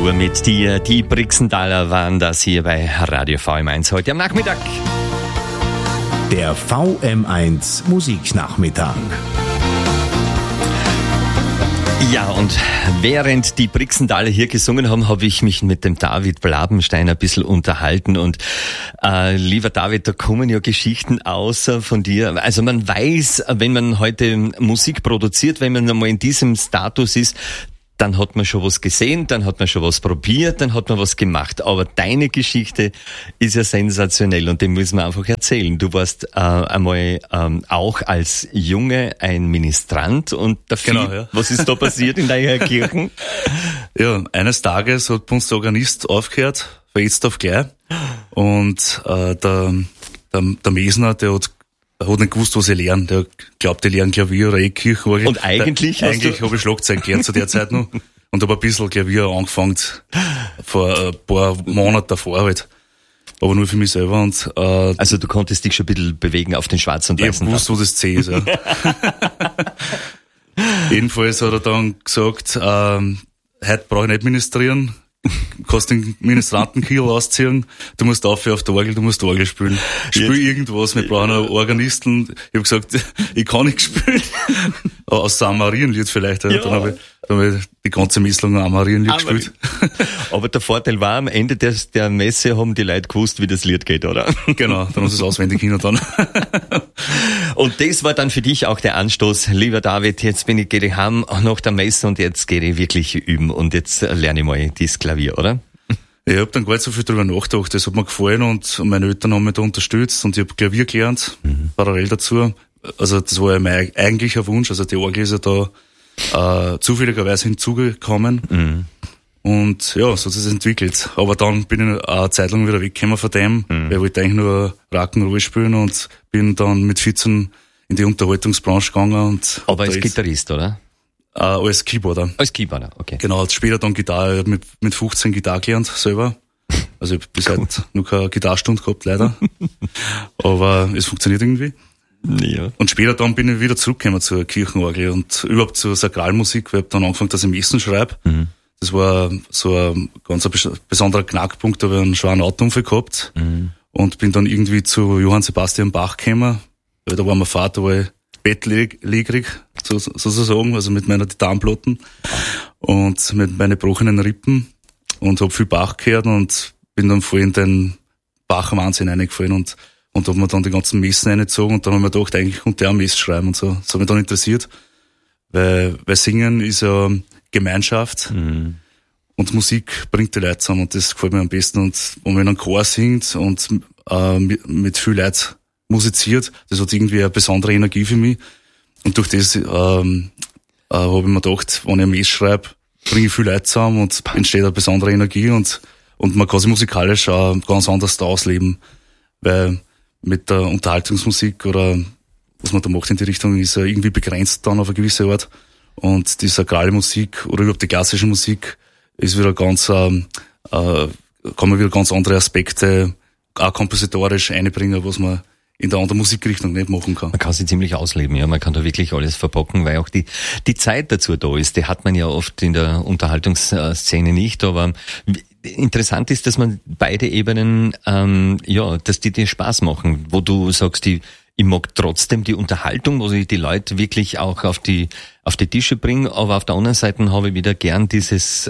Nur mit dir, die Brixenthaler waren das hier bei Radio VM1 heute am Nachmittag. Der VM1 Musiknachmittag. Ja, und während die Brixenthaler hier gesungen haben, habe ich mich mit dem David Blabenstein ein bisschen unterhalten. Und lieber David, da kommen ja Geschichten aus von dir. Also man weiß, wenn man heute Musik produziert, wenn man einmal in diesem Status ist, dann hat man schon was gesehen, dann hat man schon was probiert, dann hat man was gemacht. Aber deine Geschichte ist ja sensationell und die müssen wir einfach erzählen. Du warst einmal auch als Junge ein Ministrant und dafür, genau, ja. Was ist da passiert in deiner Kirche? Ja, eines Tages hat bei uns der Organist aufgehört, von jetzt auf gleich. Und der Mesner, der hat nicht gewusst, was ich lerne. Der glaubt, ich lerne Klavier oder Kirchenorgel. Und eigentlich habe ich Schlagzeug gelernt zu der Zeit noch. Und habe ein bisschen Klavier angefangen vor ein paar Monaten davor halt. Aber nur für mich selber. Und, also du konntest dich schon ein bisschen bewegen auf den schwarzen und weißen. Ich wusste, wo das C ist, ja. Jedenfalls hat er dann gesagt, heute brauche ich nicht ministrieren. Kannst den Ministrantenkiel ausziehen, du musst aufhören auf der Orgel, du musst Orgel spielen. Spiel irgendwas, wir brauchen einen Organisten. Ich habe gesagt, ich kann nicht spielen. Aus St. Marienlied vielleicht. Ja. Dann hab ich die ganze Messe lang am Marienlied gespielt. Aber der Vorteil war, am Ende der Messe haben die Leute gewusst, wie das Lied geht, oder? Genau, dann haben sie es auswendig hin und dann. Und das war dann für dich auch der Anstoß, lieber David, jetzt gehe ich heim nach der Messe und jetzt gehe ich wirklich üben und jetzt lerne ich mal das Klavier, oder? Ich habe dann gar nicht so viel drüber nachgedacht. Das hat mir gefallen und meine Eltern haben mich da unterstützt und ich habe Klavier gelernt, parallel dazu. Also das war ja mein eigentlicher Wunsch. Also die Orgel ist ja da zufälligerweise hinzugekommen. Und ja, so hat es entwickelt. Aber dann bin ich eine Zeit lang wieder weggekommen von dem, weil ich wollte eigentlich nur Rock'n'Roll spielen und bin dann mit 14 in die Unterhaltungsbranche gegangen. Und aber als Gitarrist, oder? Als Keyboarder. Als Keyboarder, okay. Genau, später dann Gitarre. Ich habe mit 15 Gitarre gelernt, selber. Also ich habe bis heute noch keine Gitarrstunde gehabt, leider. Aber es funktioniert irgendwie. Ja. Und später dann bin ich wieder zurückgekommen zur Kirchenorgel und überhaupt zur Sakralmusik, weil ich habe dann angefangen, dass ich Messen schreibe. Das war so ein ganz besonderer Knackpunkt, da habe ich einen schweren Autounfall gehabt und bin dann irgendwie zu Johann Sebastian Bach gekommen, weil da war mein Vater, war ich bettlägerig, sozusagen, also mit meiner Titanplatten und mit meinen gebrochenen Rippen und habe viel Bach gehört und bin dann voll in den Bach-Wahnsinn reingefallen und habe mir dann die ganzen Messen reingezogen und dann habe ich mir gedacht, eigentlich könnte ich auch Mess schreiben und so. Das hat mich dann interessiert, weil Singen ist ja Gemeinschaft und Musik bringt die Leute zusammen und das gefällt mir am besten. Und wenn man einen Chor singt und mit viel Leuten musiziert, das hat irgendwie eine besondere Energie für mich. Und durch das habe ich mir gedacht, wenn ich ein Mess schreibe, bringe ich viel Leute zusammen und entsteht eine besondere Energie und man kann sich musikalisch auch ganz anders da ausleben. Weil mit der Unterhaltungsmusik oder was man da macht in die Richtung ist ja irgendwie begrenzt dann auf eine gewisse Art. Und die sakrale Musik oder überhaupt die klassische Musik ist wieder ganz, kann man wieder ganz andere Aspekte auch kompositorisch einbringen, was man in der anderen Musikrichtung nicht machen kann. Man kann sie ziemlich ausleben, ja. Man kann da wirklich alles verpacken, weil auch die Zeit dazu da ist. Die hat man ja oft in der Unterhaltungsszene nicht, aber interessant ist, dass man beide Ebenen, dass die dir Spaß machen, wo du sagst, ich mag trotzdem die Unterhaltung, wo ich die Leute wirklich auch auf die Tische bringe, aber auf der anderen Seite habe ich wieder gern dieses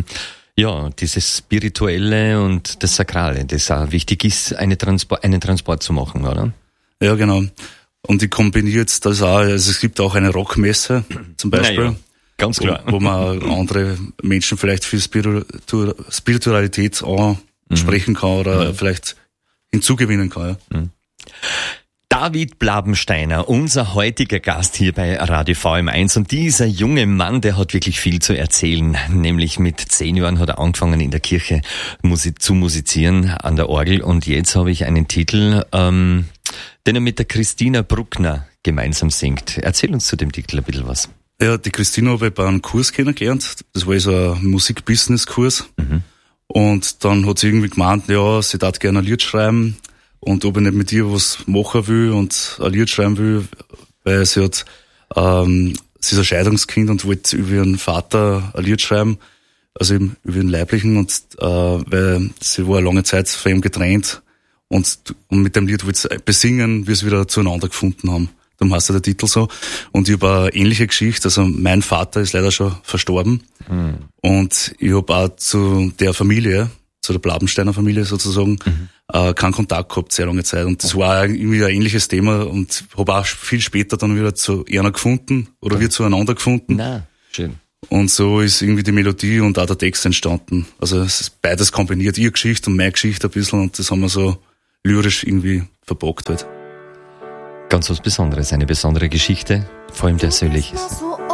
Spirituelle und das Sakrale, das auch wichtig ist, einen Transport zu machen, oder? Ja, genau. Und ich kombiniere jetzt das auch, also es gibt auch eine Rockmesse, zum Beispiel. Ja, ganz klar. Wo man andere Menschen vielleicht für Spiritualität ansprechen kann oder vielleicht hinzugewinnen kann, ja. David Blabensteiner, unser heutiger Gast hier bei Radio VM1 und dieser junge Mann, der hat wirklich viel zu erzählen, nämlich mit 10 Jahren hat er angefangen in der Kirche zu musizieren an der Orgel und jetzt habe ich einen Titel, den er mit der Christina Bruckner gemeinsam singt. Erzähl uns zu dem Titel ein bisschen was. Ja, die Christina habe ich bei einem Kurs kennengelernt, das war so ein Musik-Business-Kurs und dann hat sie irgendwie gemeint, ja, sie darf gerne ein Lied schreiben. Und ob ich nicht mit ihr was machen will und ein Lied schreiben will, weil sie ist ein Scheidungskind und wollte über ihren Vater ein Lied schreiben, also eben über den Leiblichen, und weil sie war lange Zeit von ihm getrennt, und mit dem Lied wollte sie besingen, wie sie wieder zueinander gefunden haben. Darum heißt ja der Titel so. Und ich habe eine ähnliche Geschichte, also mein Vater ist leider schon verstorben, und ich habe auch zu der Familie, zu der Blabensteiner Familie sozusagen, keinen Kontakt gehabt, sehr lange Zeit. Und das war irgendwie ein ähnliches Thema, und habe auch viel später dann wieder zu einer gefunden, oder wir zueinander gefunden. Na, schön. Und so ist irgendwie die Melodie und auch der Text entstanden. Also es ist beides kombiniert, ihre Geschichte und meine Geschichte ein bisschen, und das haben wir so lyrisch irgendwie verpackt halt. Ganz was Besonderes, eine besondere Geschichte, vor allem der Söhlich ist.